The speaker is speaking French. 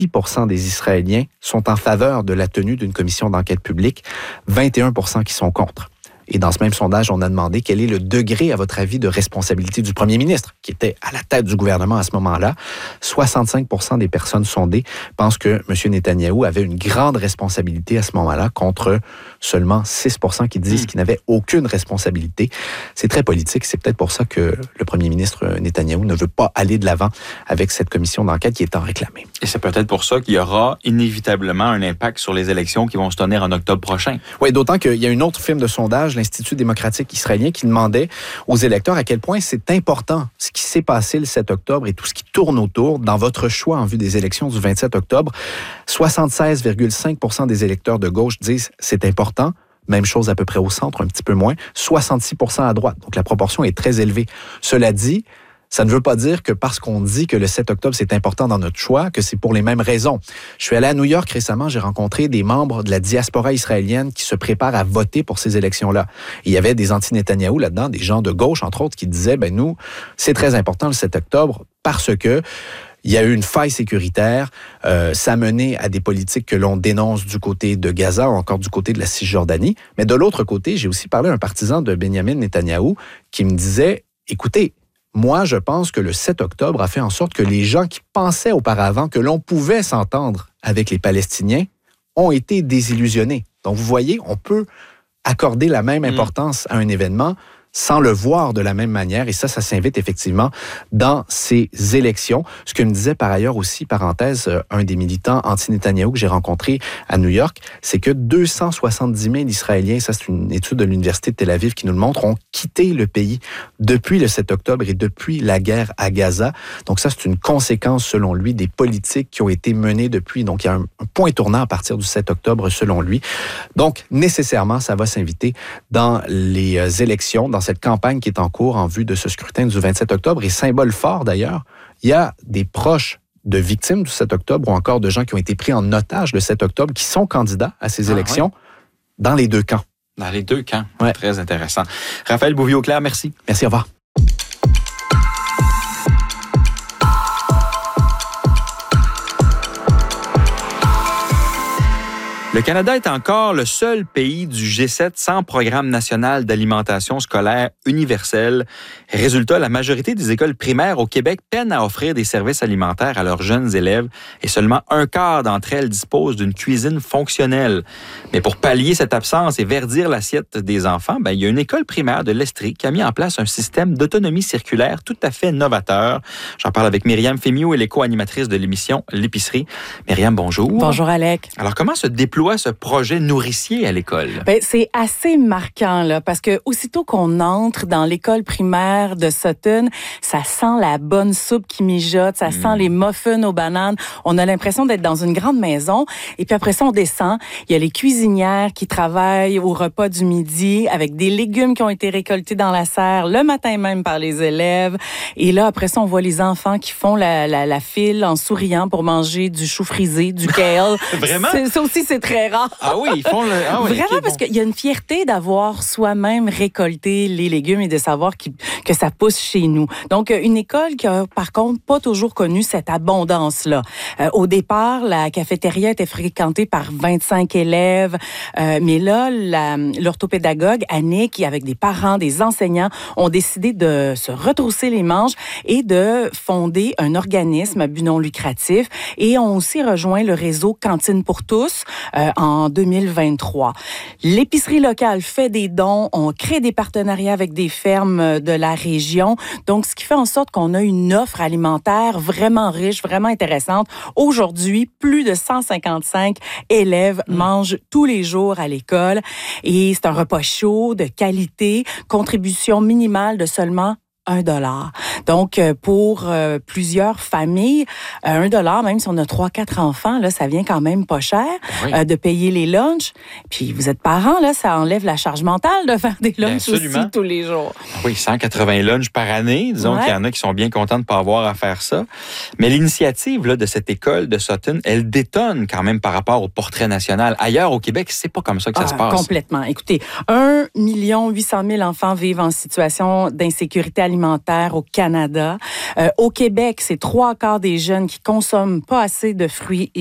% des Israéliens sont en faveur de la tenue d'une commission d'enquête publique, 21 % qui sont contre. Et dans ce même sondage, on a demandé quel est le degré, à votre avis, de responsabilité du premier ministre, qui était à la tête du gouvernement à ce moment-là. 65 % des personnes sondées pensent que M. Netanyahou avait une grande responsabilité à ce moment-là, contre seulement 6 % qui disent qu'il n'avait aucune responsabilité. C'est très politique. C'est peut-être pour ça que le premier ministre Netanyahou ne veut pas aller de l'avant avec cette commission d'enquête qui est en réclamée. Et c'est peut-être pour ça qu'il y aura inévitablement un impact sur les élections qui vont se tenir en octobre prochain. Oui, d'autant qu'il y a une autre firme de sondage, l'Institut démocratique israélien, qui demandait aux électeurs à quel point c'est important ce qui s'est passé le 7 octobre et tout ce qui tourne autour dans votre choix en vue des élections du 27 octobre. 76,5 % des électeurs de gauche disent c'est important. Même chose à peu près au centre, un petit peu moins. 66 % à droite. Donc la proportion est très élevée. Cela dit, ça ne veut pas dire que parce qu'on dit que le 7 octobre, c'est important dans notre choix, que c'est pour les mêmes raisons. Je suis allé à New York récemment, j'ai rencontré des membres de la diaspora israélienne qui se préparent à voter pour ces élections-là. Et il y avait des anti-Netanyahou là-dedans, des gens de gauche, entre autres, qui disaient, nous, c'est très important le 7 octobre parce que il y a eu une faille sécuritaire, ça a mené à des politiques que l'on dénonce du côté de Gaza ou encore du côté de la Cisjordanie. Mais de l'autre côté, j'ai aussi parlé à un partisan de Benjamin Netanyahou qui me disait, écoutez, moi, je pense que le 7 octobre a fait en sorte que les gens qui pensaient auparavant que l'on pouvait s'entendre avec les Palestiniens ont été désillusionnés. Donc, vous voyez, on peut accorder la même importance à un événement sans le voir de la même manière. Et ça s'invite effectivement dans ces élections. Ce que me disait par ailleurs aussi, parenthèse, un des militants anti-Netanyahou que j'ai rencontré à New York, c'est que 270 000 Israéliens, ça c'est une étude de l'Université de Tel Aviv qui nous le montre, ont quitté le pays depuis le 7 octobre et depuis la guerre à Gaza. Donc ça, c'est une conséquence, selon lui, des politiques qui ont été menées depuis. Donc il y a un point tournant à partir du 7 octobre, selon lui. Donc nécessairement, ça va s'inviter dans les élections, dans cette campagne qui est en cours en vue de ce scrutin du 27 octobre. Et symbole fort d'ailleurs, il y a des proches de victimes du 7 octobre ou encore de gens qui ont été pris en otage le 7 octobre qui sont candidats à ces élections dans les deux camps. Dans les deux camps. Ouais. Très intéressant. Raphaël Bouvier-Auclair, merci. Merci, au revoir. Le Canada est encore le seul pays du G7 sans programme national d'alimentation scolaire universel. Résultat, la majorité des écoles primaires au Québec peinent à offrir des services alimentaires à leurs jeunes élèves et seulement un quart d'entre elles disposent d'une cuisine fonctionnelle. Mais pour pallier cette absence et verdir l'assiette des enfants, il y a une école primaire de l'Estrie qui a mis en place un système d'autonomie circulaire tout à fait novateur. J'en parle avec Myriam Fémiot, elle est co-animatrice de l'émission L'épicerie. Myriam, bonjour. Bonjour, Alec. Alors, comment se déploie ce projet nourricier à l'école? C'est assez marquant, là, parce que aussitôt qu'on entre dans l'école primaire de Sutton, ça sent la bonne soupe qui mijote, ça sent les muffins aux bananes. On a l'impression d'être dans une grande maison. Et puis après ça, on descend. Il y a les cuisinières qui travaillent au repas du midi avec des légumes qui ont été récoltés dans la serre le matin même par les élèves. Et là, après ça, on voit les enfants qui font la file en souriant pour manger du chou frisé, du kale. Vraiment? Ça aussi, c'est très rare. Ah oui, ils font le... Ah oui, vraiment, okay, parce qu'il y a une fierté d'avoir soi-même récolté les légumes et de savoir que ça pousse chez nous. Donc, une école qui a, par contre, pas toujours connu cette abondance-là. Au départ, la cafétéria était fréquentée par 25 élèves, mais là, l'orthopédagogue, Annick, avec des parents, des enseignants, ont décidé de se retrousser les manches et de fonder un organisme à but non lucratif et ont aussi rejoint le réseau Cantine pour tous en 2023. L'épicerie locale fait des dons, on crée des partenariats avec des fermes de la région, donc ce qui fait en sorte qu'on a une offre alimentaire vraiment riche, vraiment intéressante. Aujourd'hui, plus de 155 élèves mangent tous les jours à l'école et c'est un repas chaud, de qualité, contribution minimale de seulement $1. Donc, pour plusieurs familles, $1, même si on a 3-4 enfants, là, ça vient quand même pas cher de payer les lunchs. Puis, vous êtes parents, là, ça enlève la charge mentale de faire des lunchs aussi tous les jours. Oui, 180 lunchs par année. Disons qu'il y en a qui sont bien contents de ne pas avoir à faire ça. Mais l'initiative là, de cette école de Sutton, elle détonne quand même par rapport au portrait national. Ailleurs au Québec, c'est pas comme ça que ça se passe. Complètement. Écoutez, 1 800 000 enfants vivent en situation d'insécurité alimentaire alimentaire au Canada. Au Québec, c'est 3/4 des jeunes qui consomment pas assez de fruits